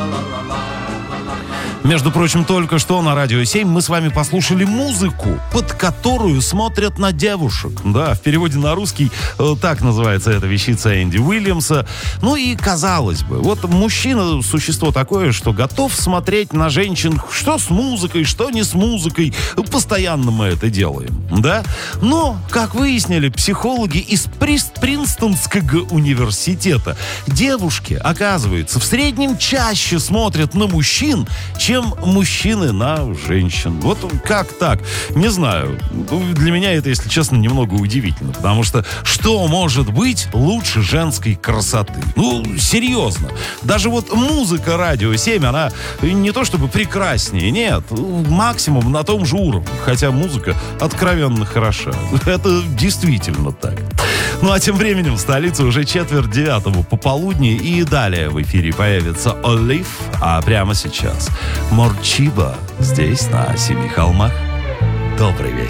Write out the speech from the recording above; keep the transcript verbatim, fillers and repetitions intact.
Между прочим, только что на Радио семь мы с вами послушали музыку, под которую смотрят на девушек. Да, в переводе на русский э, так называется эта вещица Энди Уильямса. Ну и казалось бы, вот мужчина — существо такое, что готов смотреть на женщин что с музыкой, что не с музыкой. Постоянно мы это делаем, да? Но, как выяснили психологи из Прист- Принстонского университета, девушки, оказывается, в среднем чаще смотрят на мужчин, чем мужчины на женщин. Вот как так? Не знаю. Для меня это, если честно, немного удивительно. Потому что что может быть лучше женской красоты? Ну, серьезно. Даже вот музыка Радио семь, она не то чтобы прекраснее, нет. Максимум на том же уровне. Хотя музыка откровенно хороша. Это действительно так. Ну а тем временем в столице уже четверть девятого пополудни, и далее в эфире появится Олив, а прямо сейчас Морчиба здесь, на Семи холмах. Добрый вечер.